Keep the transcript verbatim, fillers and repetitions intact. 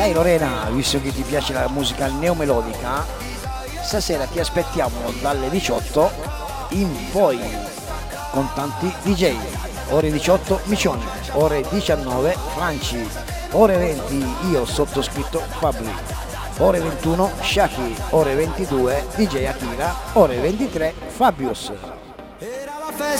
Dai Lorena, visto che ti piace la musica neomelodica, stasera ti aspettiamo dalle diciotto in poi con tanti D J. Ore diciotto Micione, ore diciannove Franci, ore venti io sottoscritto Fabri, ore ventuno Shaki, ore ventidue D J Akira, ore ventitré Fabius.